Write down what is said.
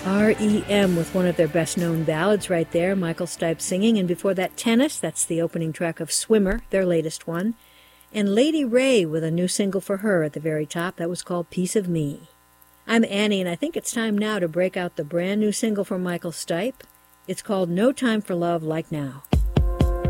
REM with one of their best-known ballads right there, Michael Stipe singing, and before that Tennis, that's the opening track of Swimmer, their latest one, and Lady Ray with a new single for her at the very top, that was called Piece of Me. I'm Annie, and I think it's time now to break out the brand new single from Michael Stipe. It's called No Time for Love Like Now.